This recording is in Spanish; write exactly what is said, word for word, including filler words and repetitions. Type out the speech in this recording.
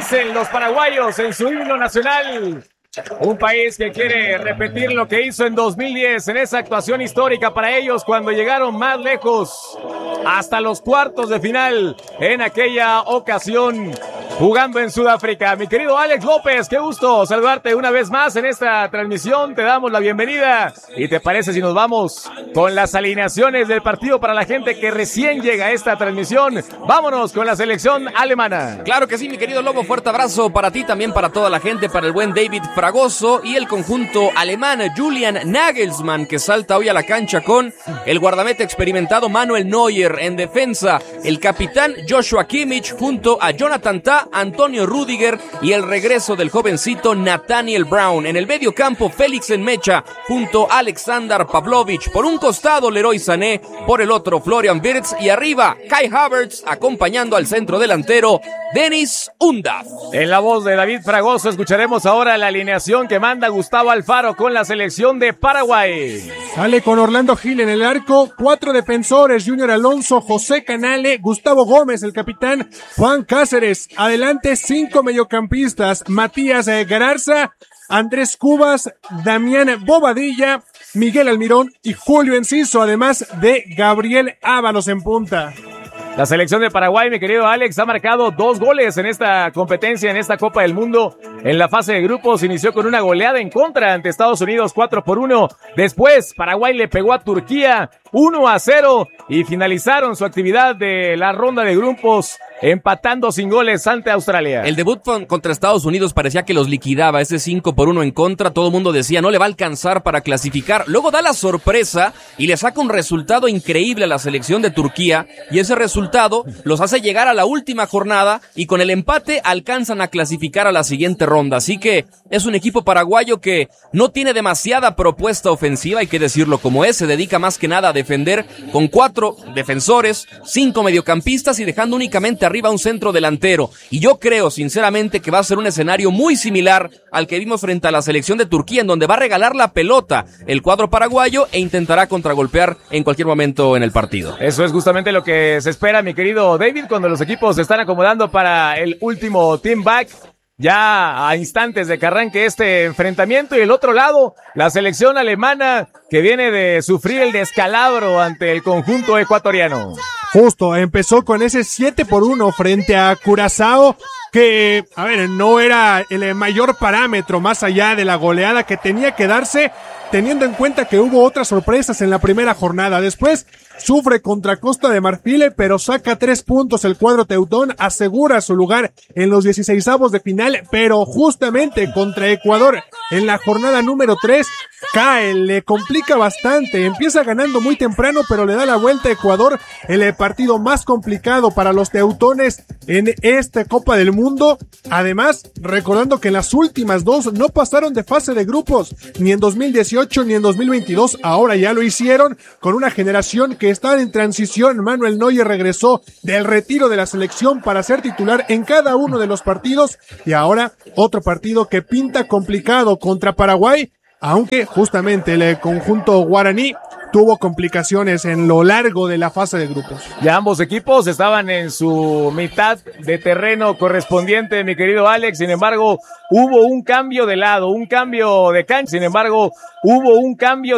dicen los paraguayos en su himno nacional. Un país que quiere repetir lo que hizo en dos mil diez en esa actuación histórica para ellos cuando llegaron más lejos hasta los cuartos de final en aquella ocasión jugando en Sudáfrica. Mi querido Alex López, qué gusto saludarte una vez más en esta transmisión. Te damos la bienvenida. ¿Y te parece si nos vamos con las alineaciones del partido para la gente que recién llega a esta transmisión? Vámonos con la selección alemana. Claro que sí, mi querido Lobo. Fuerte abrazo para ti, también para toda la gente, para el buen David Fragoso y el conjunto alemán Julian Nagelsmann, que salta hoy a la cancha con el guardameta experimentado Manuel Neuer en defensa, el capitán Joshua Kimmich junto a Jonathan Tah, Antonio Rüdiger y el regreso del jovencito Nathaniel Brown. En el medio campo, Félix Enmecha junto a Alexander Pavlovich. Por un costado, Leroy Sané, por el otro, Florian Wirtz, y arriba, Kai Havertz, acompañando al centro delantero, Dennis Undav. En la voz de David Fragoso escucharemos ahora la alineación que manda Gustavo Alfaro con la selección de Paraguay. Sale con Orlando Gil en el arco, cuatro defensores, Junior Alonso, José Canale, Gustavo Gómez, el capitán, Juan Cáceres. Adelante, cinco mediocampistas, Matías Garza, Andrés Cubas, Damián Bobadilla, Miguel Almirón y Julio Enciso, además de Gabriel Ábalos en punta. La selección de Paraguay, mi querido Alex, ha marcado dos goles en esta competencia, en esta Copa del Mundo. En la fase de grupos inició con una goleada en contra ante Estados Unidos, cuatro por uno. Después, Paraguay le pegó a Turquía uno a cero y finalizaron su actividad de la ronda de grupos empatando sin goles ante Australia. El debut contra Estados Unidos parecía que los liquidaba, ese cinco por uno en contra. Todo el mundo decía, no le va a alcanzar para clasificar. Luego da la sorpresa y le saca un resultado increíble a la selección de Turquía, y ese resultado los hace llegar a la última jornada y con el empate alcanzan a clasificar a la siguiente ronda. Así que es un equipo paraguayo que no tiene demasiada propuesta ofensiva, hay que decirlo como es. Se dedica más que nada a defender con cuatro defensores, cinco mediocampistas y dejando únicamente arriba un centro delantero. Y yo creo sinceramente que va a ser un escenario muy similar al que vimos frente a la selección de Turquía, en donde va a regalar la pelota el cuadro paraguayo e intentará contragolpear en cualquier momento en el partido. Eso es justamente lo que se espera, mi querido David, cuando los equipos se están acomodando para el último team back, ya a instantes de que arranque este enfrentamiento. Y el otro lado, la selección alemana, que viene de sufrir el descalabro ante el conjunto ecuatoriano. Justo, empezó con ese siete por uno frente a Curazao, que, a ver, no era el mayor parámetro más allá de la goleada que tenía que darse, teniendo en cuenta que hubo otras sorpresas en la primera jornada. Después sufre contra Costa de Marfil, pero saca tres puntos el cuadro teutón, asegura su lugar en los dieciseisavos de final, pero justamente contra Ecuador en la jornada número tres cae, le complica bastante, empieza ganando muy temprano, pero le da la vuelta a Ecuador, el partido más complicado para los teutones en esta Copa del Mundo. Además, recordando que en las últimas dos no pasaron de fase de grupos, ni en dos mil dieciocho ni en dos mil veintidós, ahora ya lo hicieron con una generación que está en transición. Manuel Neuer regresó del retiro de la selección para ser titular en cada uno de los partidos, y ahora otro partido que pinta complicado contra Paraguay, aunque justamente el conjunto guaraní tuvo complicaciones en lo largo de la fase de grupos. Ya ambos equipos estaban en su mitad de terreno correspondiente, mi querido Alex. Sin embargo, hubo un cambio de lado, un cambio de cancha. Sin embargo, hubo un cambio